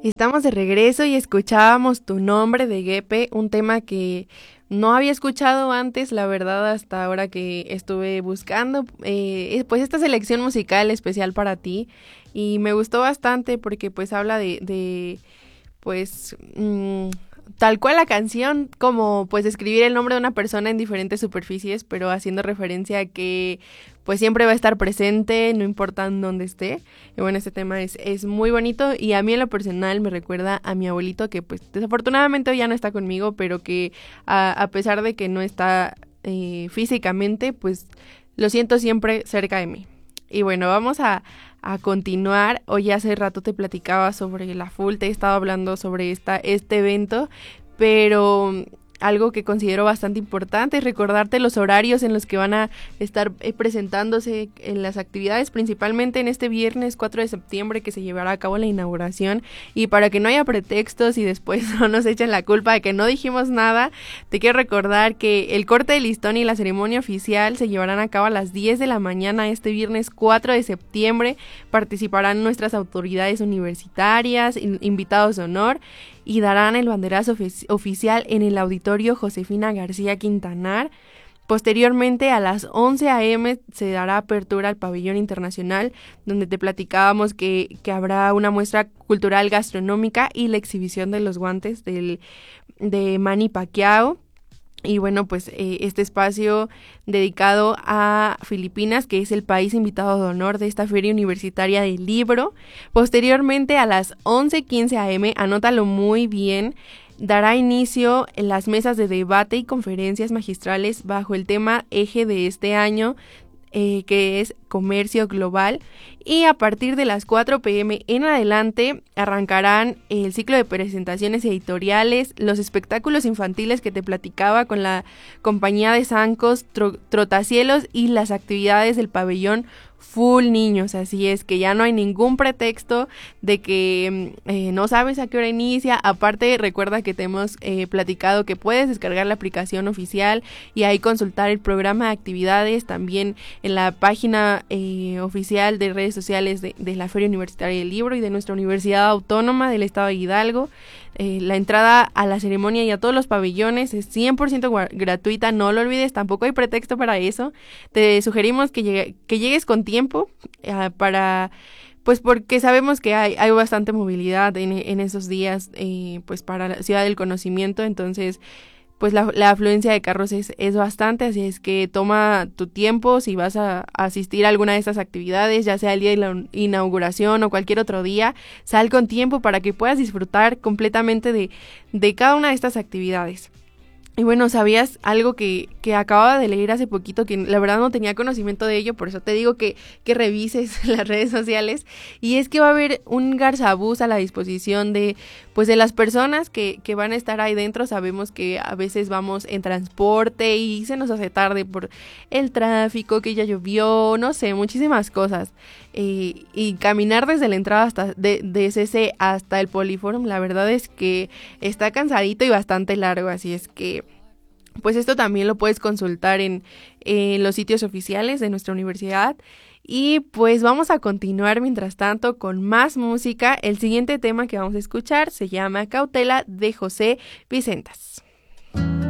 Estamos de regreso y escuchábamos Tu Nombre de Gepe, un tema que no había escuchado antes, la verdad, hasta ahora que estuve buscando, pues esta selección musical especial para ti, y me gustó bastante porque pues habla pues tal cual la canción, como pues escribir el nombre de una persona en diferentes superficies, pero haciendo referencia a que pues siempre va a estar presente, no importa en dónde esté. Y bueno, este tema es muy bonito y a mí en lo personal me recuerda a mi abuelito que pues desafortunadamente hoy ya no está conmigo, pero que a pesar de que no está físicamente, pues lo siento siempre cerca de mí. Y bueno, vamos a continuar. Hoy hace rato te platicaba sobre la FUL, te he estado hablando sobre este evento, pero algo que considero bastante importante es recordarte los horarios en los que van a estar presentándose en las actividades, principalmente en este viernes 4 de septiembre que se llevará a cabo la inauguración. Y para que no haya pretextos y después no nos echen la culpa de que no dijimos nada, te quiero recordar que el corte de listón y la ceremonia oficial se llevarán a cabo a las 10 de la mañana este viernes 4 de septiembre. Participarán nuestras autoridades universitarias, invitados de honor, y darán el banderazo oficial en el auditorio Josefina García Quintanar. Posteriormente, a las 11 a.m. se dará apertura al pabellón internacional, donde te platicábamos que habrá una muestra cultural gastronómica y la exhibición de los guantes de Manny Pacquiao. Y bueno, pues este espacio dedicado a Filipinas, que es el país invitado de honor de esta Feria Universitaria del Libro. Posteriormente, a las 11:15 a.m., anótalo muy bien, dará inicio en las mesas de debate y conferencias magistrales bajo el tema eje de este año, que es comercio global, y a partir de las 4 p.m. en adelante arrancarán el ciclo de presentaciones editoriales, los espectáculos infantiles que te platicaba con la compañía de zancos, trotacielos y las actividades del pabellón full niños. Así es que ya no hay ningún pretexto de que no sabes a qué hora inicia. Aparte, recuerda que te hemos platicado que puedes descargar la aplicación oficial y ahí consultar el programa de actividades, también en la página oficial de redes sociales de la Feria Universitaria del Libro y de nuestra Universidad Autónoma del Estado de Hidalgo. La entrada a la ceremonia y a todos los pabellones es 100% gratuita, no lo olvides, tampoco hay pretexto para eso. Te sugerimos que llegues con tiempo pues porque sabemos que hay bastante movilidad en esos días, pues para la Ciudad del Conocimiento. Entonces pues la afluencia de carros es bastante, así es que toma tu tiempo si vas a asistir a alguna de estas actividades, ya sea el día de la inauguración o cualquier otro día. Sal con tiempo para que puedas disfrutar completamente de cada una de estas actividades. Y bueno, ¿sabías algo que acababa de leer hace poquito, que la verdad no tenía conocimiento de ello? Por eso te digo que revises las redes sociales. Y es que va a haber un garzabús a la disposición de las personas que van a estar ahí dentro. Sabemos que a veces vamos en transporte y se nos hace tarde por el tráfico, que ya llovió, no sé, muchísimas cosas. Y caminar desde la entrada de CC hasta el Poliforum, la verdad es que está cansadito y bastante largo, así es que pues esto también lo puedes consultar en los sitios oficiales de nuestra universidad. Y pues vamos a continuar mientras tanto con más música. El siguiente tema que vamos a escuchar se llama Cautela, de José Vicentas.